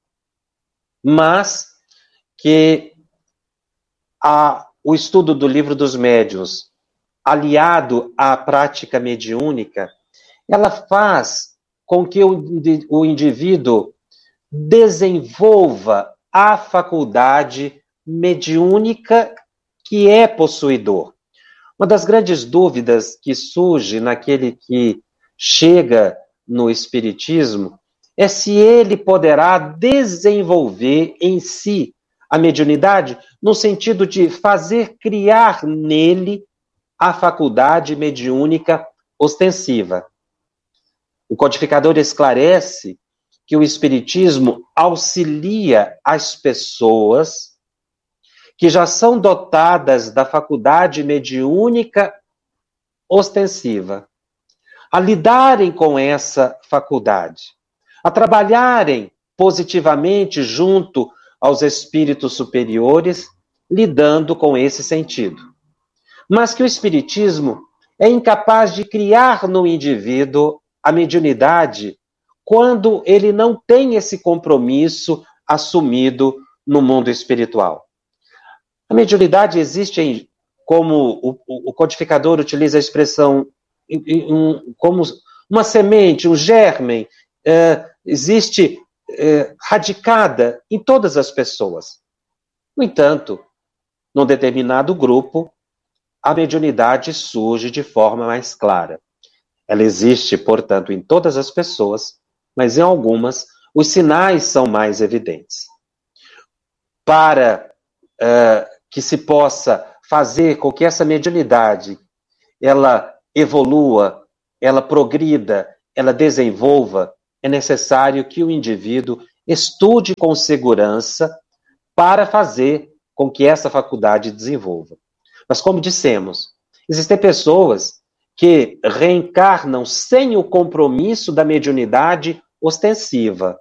mas que a, o estudo do Livro dos Médiuns, aliado à prática mediúnica, ela faz com que o, o indivíduo desenvolva a faculdade mediúnica que é possuidor. Uma das grandes dúvidas que surge naquele que chega no espiritismo é se ele poderá desenvolver em si a mediunidade no sentido de fazer criar nele a faculdade mediúnica ostensiva. O codificador esclarece que o espiritismo auxilia as pessoas que já são dotadas da faculdade mediúnica ostensiva a lidarem com essa faculdade, a trabalharem positivamente junto aos espíritos superiores, lidando com esse sentido. Mas que o espiritismo é incapaz de criar no indivíduo a mediunidade quando ele não tem esse compromisso assumido no mundo espiritual. A mediunidade existe, em, como o, o codificador utiliza a expressão, em, em, um, como uma semente, um germe, é, existe é, radicada em todas as pessoas. No entanto, num determinado grupo, a mediunidade surge de forma mais clara. Ela existe, portanto, em todas as pessoas, mas em algumas os sinais são mais evidentes. Para uh, que se possa fazer com que essa mediunidade ela evolua, ela progrida, ela desenvolva, é necessário que o indivíduo estude com segurança para fazer com que essa faculdade desenvolva. Mas, como dissemos, existem pessoas que reencarnam sem o compromisso da mediunidade ostensiva.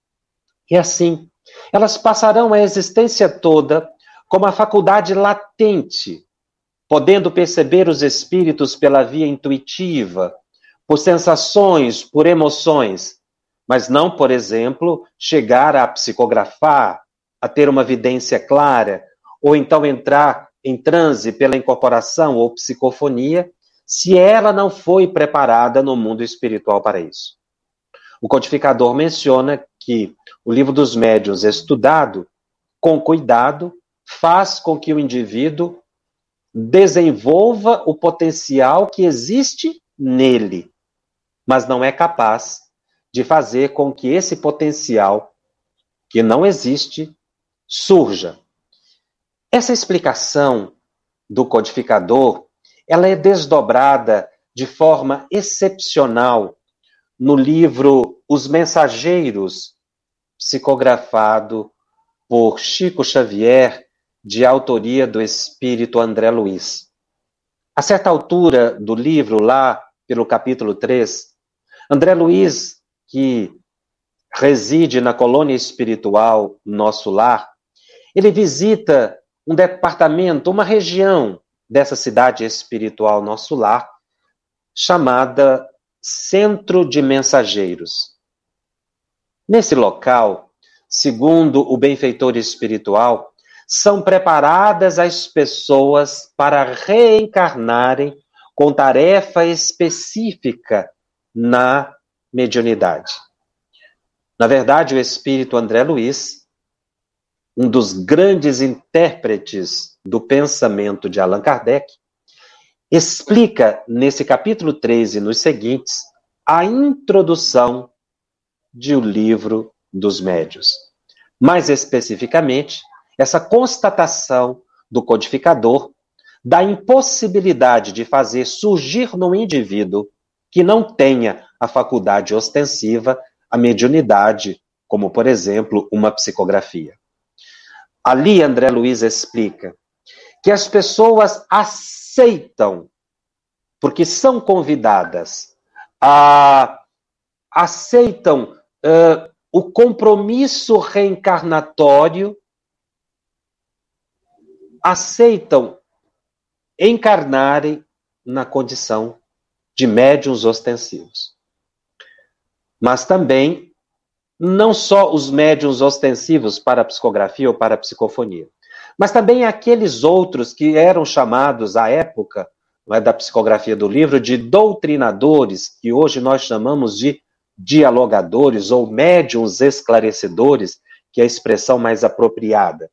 E assim, elas passarão a existência toda como a faculdade latente, podendo perceber os espíritos pela via intuitiva, por sensações, por emoções, mas não, por exemplo, chegar a psicografar, a ter uma vidência clara, ou então entrar em transe pela incorporação ou psicofonia, se ela não foi preparada no mundo espiritual para isso. O codificador menciona que o Livro dos Médiuns, estudado com cuidado, faz com que o indivíduo desenvolva o potencial que existe nele, mas não é capaz de fazer com que esse potencial que não existe surja. Essa explicação do codificador, ela é desdobrada de forma excepcional no livro Os Mensageiros, psicografado por Chico Xavier, de autoria do espírito André Luiz. A certa altura do livro, lá pelo capítulo três, André Luiz, que reside na colônia espiritual Nosso Lar, ele visita um departamento, uma região dessa cidade espiritual Nosso Lar, chamada Centro de Mensageiros. Nesse local, segundo o benfeitor espiritual, são preparadas as pessoas para reencarnarem com tarefa específica na mediunidade. Na verdade, o espírito André Luiz, um dos grandes intérpretes do pensamento de Allan Kardec, explica nesse capítulo três e nos seguintes a introdução de O Livro dos Médiuns. Mais especificamente, essa constatação do codificador da impossibilidade de fazer surgir no indivíduo que não tenha a faculdade ostensiva a mediunidade, como, por exemplo, uma psicografia. Ali, André Luiz explica que as pessoas aceitam, porque são convidadas, a, aceitam uh, o compromisso reencarnatório, aceitam encarnarem na condição de médiuns ostensivos. Mas também, não só os médiuns ostensivos para a psicografia ou para a psicofonia, mas também aqueles outros que eram chamados, à época, não é, da psicografia do livro, de doutrinadores, que hoje nós chamamos de dialogadores ou médiuns esclarecedores, que é a expressão mais apropriada.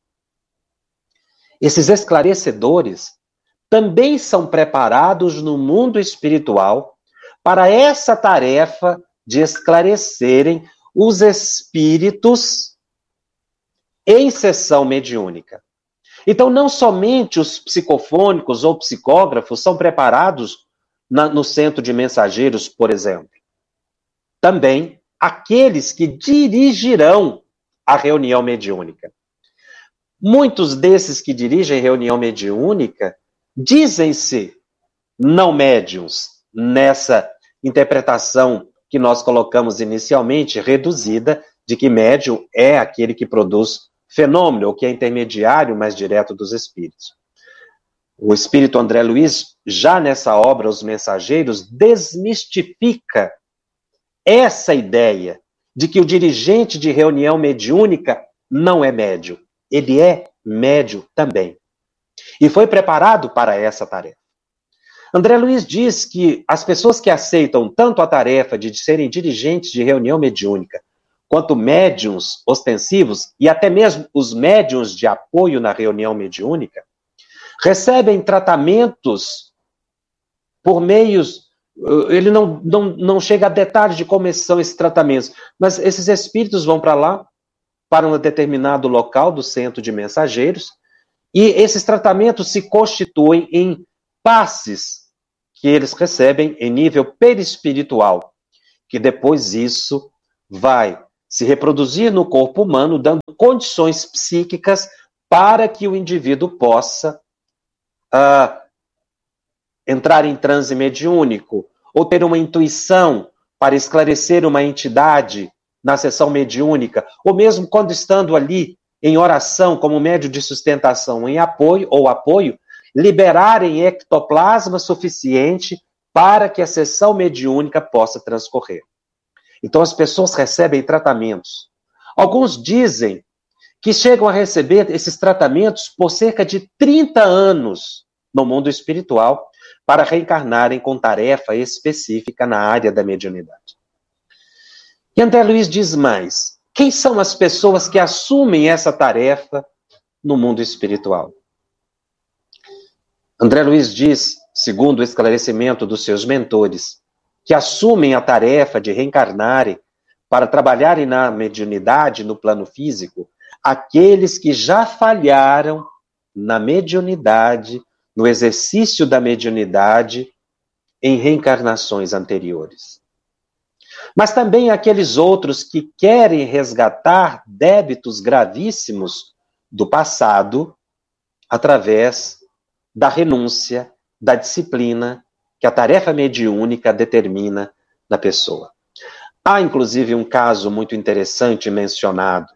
Esses esclarecedores também são preparados no mundo espiritual para essa tarefa de esclarecerem os espíritos em sessão mediúnica. Então, não somente os psicofônicos ou psicógrafos são preparados na, no centro de mensageiros, por exemplo. Também aqueles que dirigirão a reunião mediúnica. Muitos desses que dirigem reunião mediúnica dizem-se não médiuns, nessa interpretação que nós colocamos inicialmente, reduzida, de que médium é aquele que produz fenômeno, ou que é intermediário mais direto dos espíritos. O espírito André Luiz, já nessa obra, Os Mensageiros, desmistifica essa ideia de que o dirigente de reunião mediúnica não é médium. Ele é médium também. E foi preparado para essa tarefa. André Luiz diz que as pessoas que aceitam tanto a tarefa de serem dirigentes de reunião mediúnica, quanto médiuns ostensivos, e até mesmo os médiuns de apoio na reunião mediúnica, recebem tratamentos por meios... Ele não, não, não chega a detalhes de como são esses tratamentos, mas esses espíritos vão para lá, para um determinado local do centro de mensageiros, E esses tratamentos se constituem em passes que eles recebem em nível perispiritual, que depois isso vai se reproduzir no corpo humano, dando condições psíquicas para que o indivíduo possa uh, entrar em transe mediúnico, ou ter uma intuição para esclarecer uma entidade na sessão mediúnica, ou mesmo quando estando ali em oração como médio de sustentação em apoio ou apoio, liberarem ectoplasma suficiente para que a sessão mediúnica possa transcorrer. Então as pessoas recebem tratamentos. Alguns dizem que chegam a receber esses tratamentos por cerca de trinta anos no mundo espiritual para reencarnarem com tarefa específica na área da mediunidade. E André Luiz diz mais: quem são as pessoas que assumem essa tarefa no mundo espiritual? André Luiz diz, segundo o esclarecimento dos seus mentores, que assumem a tarefa de reencarnarem para trabalharem na mediunidade no plano físico aqueles que já falharam na mediunidade, no exercício da mediunidade em reencarnações anteriores. Mas também aqueles outros que querem resgatar débitos gravíssimos do passado através da renúncia, da disciplina que a tarefa mediúnica determina na pessoa. Há, inclusive, um caso muito interessante mencionado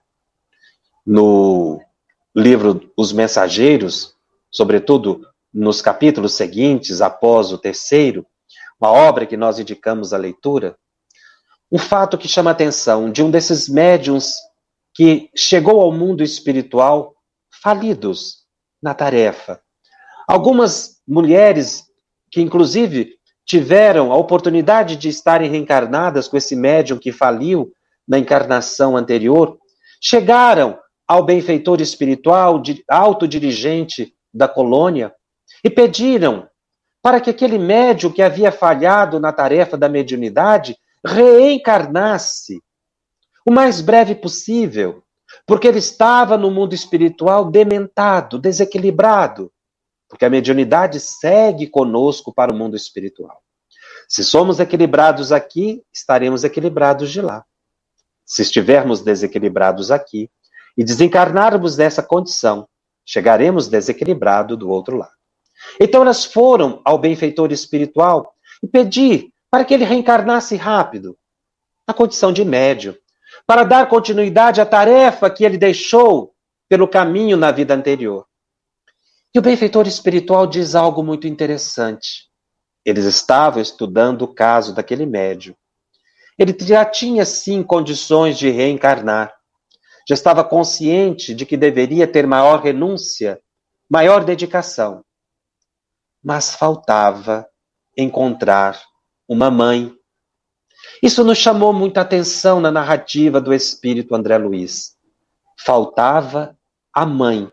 no livro Os Mensageiros, sobretudo nos capítulos seguintes, após o terceiro, uma obra que nós indicamos à leitura, um fato que chama a atenção de um desses médiuns que chegou ao mundo espiritual falidos na tarefa. Algumas mulheres que, inclusive, tiveram a oportunidade de estarem reencarnadas com esse médium que faliu na encarnação anterior, chegaram ao benfeitor espiritual, autodirigente da colônia, e pediram para que aquele médium que havia falhado na tarefa da mediunidade reencarnasse o mais breve possível, porque ele estava no mundo espiritual dementado, desequilibrado, porque a mediunidade segue conosco para o mundo espiritual. Se somos equilibrados aqui, estaremos equilibrados de lá. Se estivermos desequilibrados aqui e desencarnarmos nessa condição, chegaremos desequilibrados do outro lado. Então elas foram ao benfeitor espiritual e pedir para que ele reencarnasse rápido, na condição de médium, para dar continuidade à tarefa que ele deixou pelo caminho na vida anterior. E o benfeitor espiritual diz algo muito interessante. Eles estavam estudando o caso daquele médium. Ele já tinha, sim, condições de reencarnar. Já estava consciente de que deveria ter maior renúncia, maior dedicação. Mas faltava encontrar uma mãe. Isso nos chamou muita atenção na narrativa do espírito André Luiz. Faltava a mãe.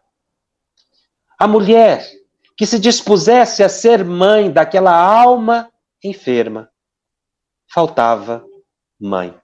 A mulher que se dispusesse a ser mãe daquela alma enferma. Faltava mãe.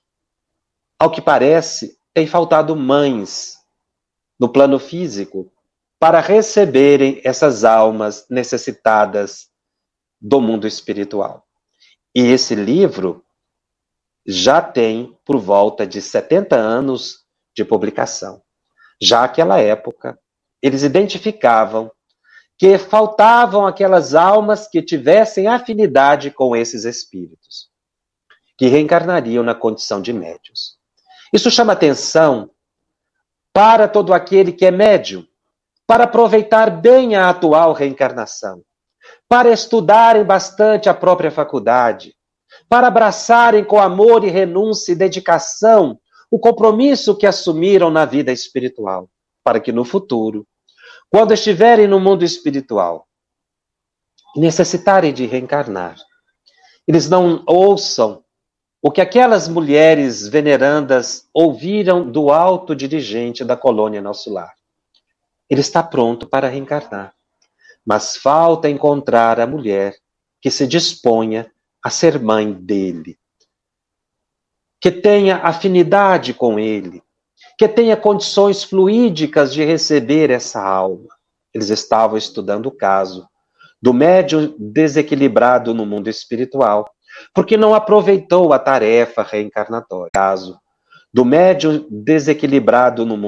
Ao que parece, tem faltado mães no plano físico para receberem essas almas necessitadas do mundo espiritual. E esse livro já tem por volta de setenta anos de publicação. Já naquela época, eles identificavam que faltavam aquelas almas que tivessem afinidade com esses espíritos, que reencarnariam na condição de médiuns. Isso chama atenção para todo aquele que é médium, para aproveitar bem a atual reencarnação, para estudarem bastante a própria faculdade, para abraçarem com amor e renúncia e dedicação o compromisso que assumiram na vida espiritual, para que no futuro, quando estiverem no mundo espiritual, necessitarem de reencarnar, eles não ouçam o que aquelas mulheres venerandas ouviram do alto dirigente da colônia Nosso Lar. Ele está pronto para reencarnar, mas falta encontrar a mulher que se disponha a ser mãe dele, que tenha afinidade com ele, que tenha condições fluídicas de receber essa alma. Eles estavam estudando o caso do médium desequilibrado no mundo espiritual, porque não aproveitou a tarefa reencarnatória. Caso do médium desequilibrado no mundo